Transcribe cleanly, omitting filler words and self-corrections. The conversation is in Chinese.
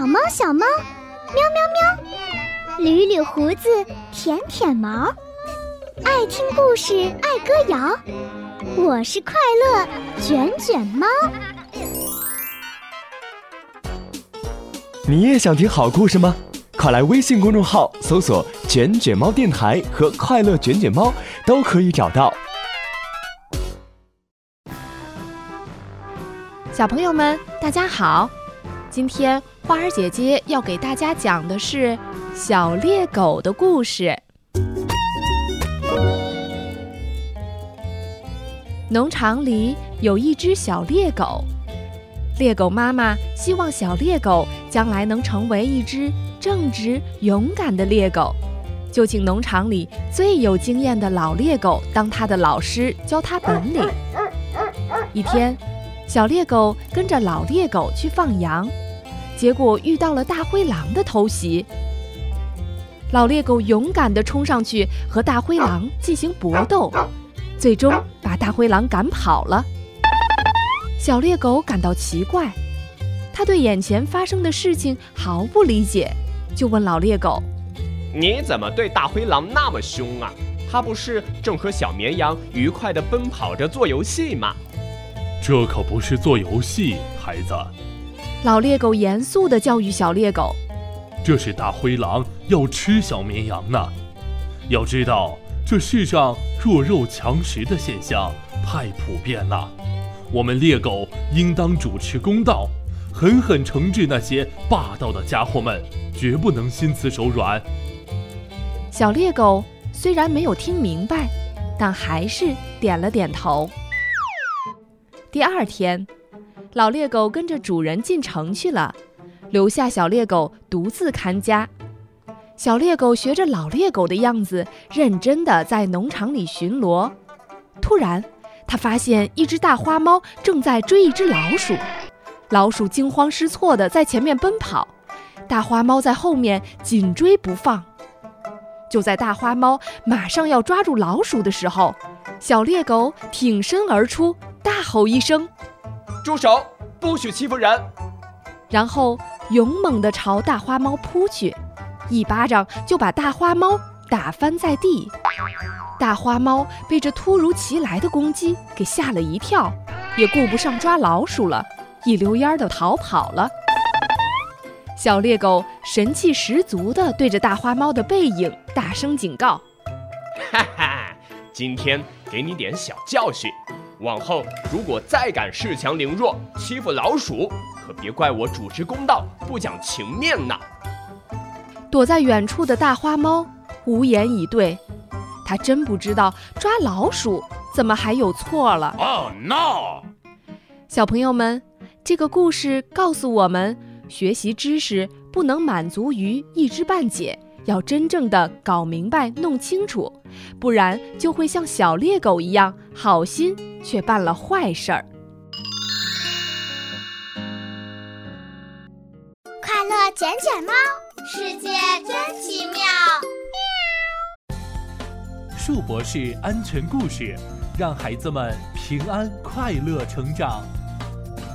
小猫小猫，喵喵喵，捋捋胡子，舔舔毛，爱听故事，爱歌谣。我是快乐卷卷猫。 你也想听好故事吗？快来微信公众号搜索卷卷猫电台和快乐卷卷猫，都可以找到。 小朋友们大家好，今天花儿姐姐要给大家讲的是小猎狗的故事。农场里有一只小猎狗，猎狗妈妈希望小猎狗将来能成为一只正直勇敢的猎狗，就请农场里最有经验的老猎狗当它的老师，教它本领。一天，小猎狗跟着老猎狗去放羊，结果遇到了大灰狼的偷袭。老猎狗勇敢地冲上去和大灰狼进行搏斗，最终把大灰狼赶跑了。小猎狗感到奇怪，他对眼前发生的事情毫不理解，就问老猎狗： 你怎么对大灰狼那么凶啊？他不是正和小绵羊愉快地奔跑着做游戏吗？ 这可不是做游戏，孩子。 老猎狗严肃地教育小猎狗： 这是大灰狼要吃小绵羊呢。要知道，这世上弱肉强食的现象太普遍了，我们猎狗应当主持公道，狠狠惩治那些霸道的家伙们，绝不能心慈手软。 小猎狗虽然没有听明白，但还是点了点头。第二天，老猎狗跟着主人进城去了，留下小猎狗独自看家。小猎狗学着老猎狗的样子，认真地在农场里巡逻。突然，他发现一只大花猫正在追一只老鼠，老鼠惊慌失措地在前面奔跑，大花猫在后面紧追不放。就在大花猫马上要抓住老鼠的时候，小猎狗挺身而出，大吼一声： 住手，不许欺负人！ 然后勇猛地朝大花猫扑去，一巴掌就把大花猫打翻在地。大花猫被这突如其来的攻击给吓了一跳，也顾不上抓老鼠了，一溜烟地逃跑了。小猎狗神气十足地对着大花猫的背影大声警告： 哈哈，今天给你点小教训，往后如果再敢恃强凌弱，欺负老鼠，可别怪我主持公道，不讲情面呢。 躲在远处的大花猫无言以对，他真不知道抓老鼠怎么还有错了。 Oh no！ 小朋友们，这个故事告诉我们，学习知识不能满足于一知半解，要真正的搞明白弄清楚，不然就会像小猎狗一样，好心却办了坏事儿。 快乐卷卷猫，世界真奇妙。 树博士安全故事，让孩子们平安快乐成长。